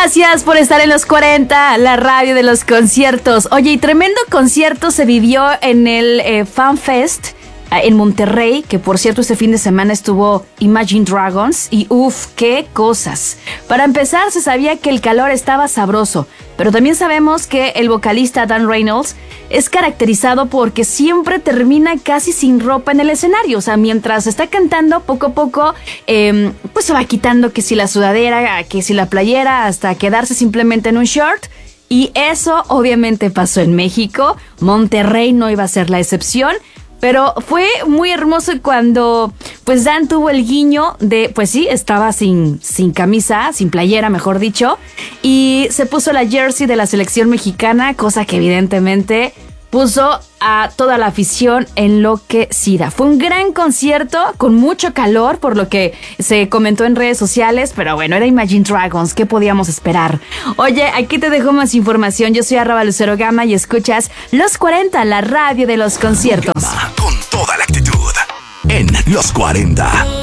Gracias por estar en los 40, la radio de los conciertos. Oye, y tremendo concierto se vivió en el Fan Fest en Monterrey, que por cierto este fin de semana estuvo Imagine Dragons y qué cosas. Para empezar, se sabía que el calor estaba sabroso, pero también sabemos que el vocalista Dan Reynolds es caracterizado porque siempre termina casi sin ropa en el escenario. O sea, mientras está cantando, poco a poco, pues se va quitando que si la sudadera, que si la playera, hasta quedarse simplemente en un short. Y eso obviamente pasó en México. Monterrey no iba a ser la excepción. Pero fue muy hermoso cuando pues Dan tuvo el guiño de, pues sí, estaba sin camisa, sin playera, mejor dicho, y se puso la jersey de la selección mexicana, cosa que evidentemente puso a toda la afición enloquecida. Fue un gran concierto con mucho calor, por lo que se comentó en redes sociales, pero bueno, era Imagine Dragons, ¿qué podíamos esperar? Oye, aquí te dejo más información. Yo soy @LuceroGama y escuchas Los 40, la radio de los conciertos. Con toda la actitud en Los 40.